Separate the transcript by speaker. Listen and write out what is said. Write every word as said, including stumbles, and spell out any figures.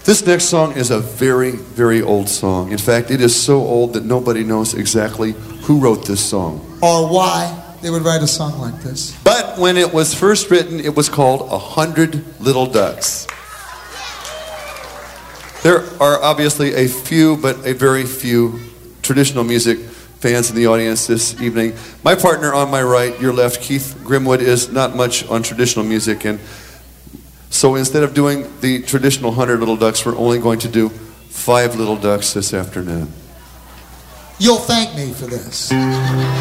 Speaker 1: This next song is a very, very old song. In fact, it is so old that nobody knows exactly who wrote this song.
Speaker 2: Or why they would write a song like this.
Speaker 1: But when it was first written, it was called A Hundred Little Ducks. There are obviously a few, but a very few, traditional music fans in the audience this evening. My partner on my right, your left, Keith Grimwood, is not much on traditional music, and so instead of doing the traditional Hundred Little Ducks, we're only going to do Five Little Ducks this afternoon.
Speaker 2: You'll thank me for this.